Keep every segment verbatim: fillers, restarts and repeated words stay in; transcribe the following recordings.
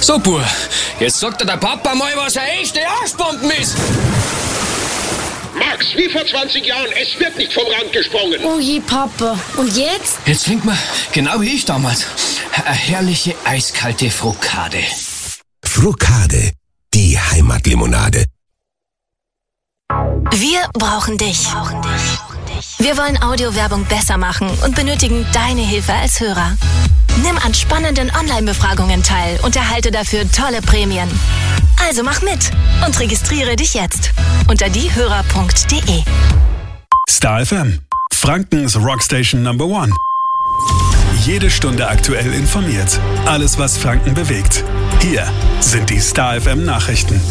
So, Bub, jetzt sagt dir der Papa mal, was eine echte Arschbomben ist. Max, wie vor zwanzig Jahren, es wird nicht vom Rand gesprungen. Oh je, Papa. Und jetzt? Jetzt klingt man genau wie ich damals. Eine herrliche, eiskalte Frukade. Frukade, die Heimatlimonade. Wir brauchen dich. Wir wollen Audiowerbung besser machen und benötigen deine Hilfe als Hörer. Nimm an spannenden Online-Befragungen teil und erhalte dafür tolle Prämien. Also mach mit und registriere dich jetzt unter diehörer punkt de. Star F M, Frankens Rockstation Number One. Jede Stunde aktuell informiert. Alles, was Franken bewegt. Hier sind die Star F M Nachrichten.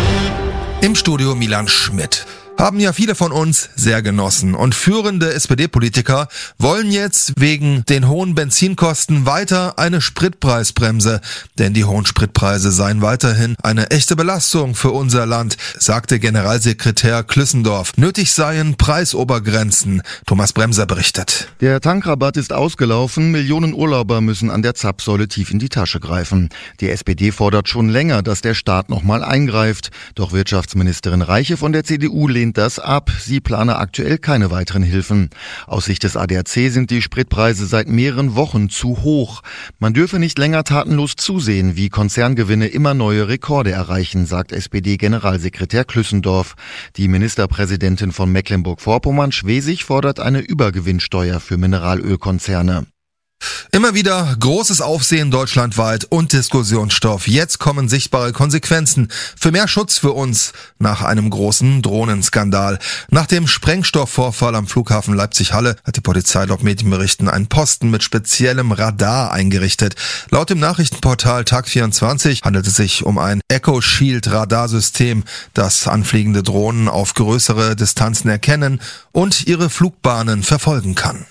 Im Studio Milan Schmidt. Haben ja viele von uns sehr genossen. Und führende S P D-Politiker wollen jetzt wegen den hohen Benzinkosten weiter eine Spritpreisbremse. Denn die hohen Spritpreise seien weiterhin eine echte Belastung für unser Land, sagte Generalsekretär Klüssendorf. Nötig seien Preisobergrenzen. Thomas Bremser berichtet. Der Tankrabatt ist ausgelaufen. Millionen Urlauber müssen an der Zapfsäule tief in die Tasche greifen. Die S P D fordert schon länger, dass der Staat nochmal eingreift. Doch Wirtschaftsministerin Reiche von der C D U lehnt das ab. Sie plane aktuell keine weiteren Hilfen. Aus Sicht des A D A C sind die Spritpreise seit mehreren Wochen zu hoch. Man dürfe nicht länger tatenlos zusehen, wie Konzerngewinne immer neue Rekorde erreichen, sagt S P D-Generalsekretär Klüssendorf. Die Ministerpräsidentin von Mecklenburg-Vorpommern, Schwesig, fordert eine Übergewinnsteuer für Mineralölkonzerne. Immer wieder großes Aufsehen deutschlandweit und Diskussionsstoff. Jetzt kommen sichtbare Konsequenzen für mehr Schutz für uns nach einem großen Drohnenskandal. Nach dem Sprengstoffvorfall am Flughafen Leipzig-Halle hat die Polizei laut Medienberichten einen Posten mit speziellem Radar eingerichtet. Laut dem Nachrichtenportal Tag vierundzwanzig handelt es sich um ein Echo Shield Radarsystem, das anfliegende Drohnen auf größere Distanzen erkennen und ihre Flugbahnen verfolgen kann.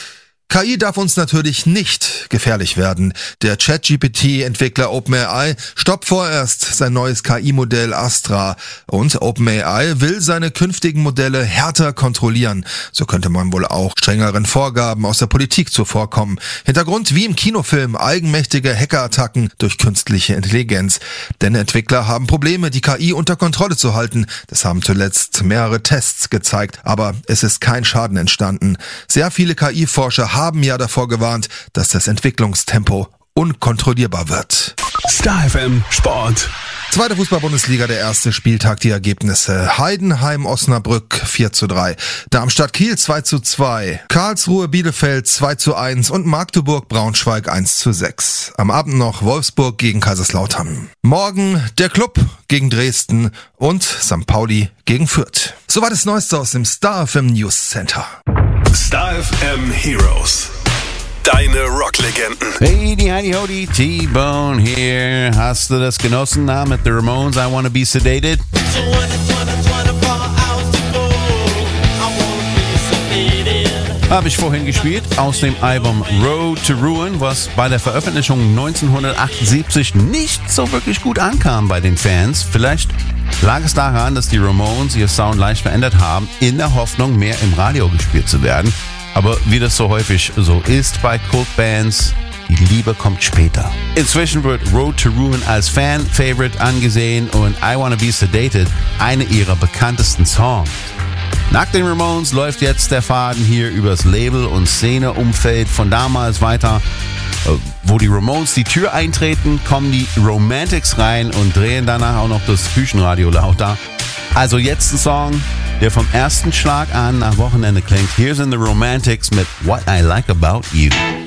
K I darf uns natürlich nicht gefährlich werden. Der Chat-G P T-Entwickler OpenAI stoppt vorerst sein neues K I-Modell Astra. Und OpenAI will seine künftigen Modelle härter kontrollieren. So könnte man wohl auch strengeren Vorgaben aus der Politik zuvorkommen. Hintergrund wie im Kinofilm eigenmächtige Hackerattacken durch künstliche Intelligenz. Denn Entwickler haben Probleme, die K I unter Kontrolle zu halten. Das haben zuletzt mehrere Tests gezeigt. Aber es ist kein Schaden entstanden. Sehr viele K I-Forscher haben haben ja davor gewarnt, dass das Entwicklungstempo unkontrollierbar wird. Star F M Sport. Zweite Fußball-Bundesliga, der erste Spieltag, die Ergebnisse. Heidenheim-Osnabrück vier zu drei, Darmstadt-Kiel zwei zu zwei, Karlsruhe-Bielefeld zwei zu eins und Magdeburg-Braunschweig eins zu sechs. Am Abend noch Wolfsburg gegen Kaiserslautern. Morgen der Club gegen Dresden und Sankt Pauli gegen Fürth. Soweit das Neueste aus dem Star F M News Center. Star F M Heroes. Deine Rocklegenden. Hey, die Heidi Hodi, T-Bone hier. Hast du das genossen na, mit The Ramones, I Wanna Be Sedated? Habe ich vorhin gespielt aus dem Album Road to Ruin, was bei der Veröffentlichung neunzehnhundertachtundsiebzig nicht so wirklich gut ankam bei den Fans. Vielleicht lag es daran, dass die Ramones ihr Sound leicht verändert haben, in der Hoffnung, mehr im Radio gespielt zu werden. Aber wie das so häufig so ist bei Cult-Bands, die Liebe kommt später. Inzwischen wird Road to Ruin als Fan-Favorite angesehen und I Wanna Be Sedated eine ihrer bekanntesten Songs. Nach den Ramones läuft jetzt der Faden hier übers Label- und Szeneumfeld von damals weiter. Wo die Ramones die Tür eintreten, kommen die Romantics rein und drehen danach auch noch das Küchenradio lauter. Also jetzt ein Song, der vom ersten Schlag an nach Wochenende klingt. Here's in the Romantics mit What I Like About You.